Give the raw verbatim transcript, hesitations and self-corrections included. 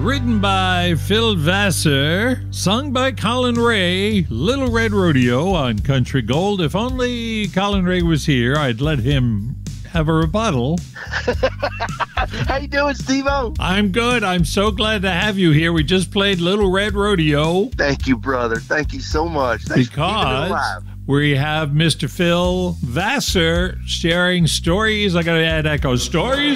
Written by Phil Vassar, sung by Colin Ray, Little Red Rodeo on Country Gold. If only Colin Ray was here, I'd let him have a rebuttal. How you doing, Steve-O? I'm good. I'm so glad to have you here. We just played Little Red Rodeo. Thank you, brother. Thank you so much. Thanks because we have Mister Phil Vassar sharing stories. I got to add echo. Stories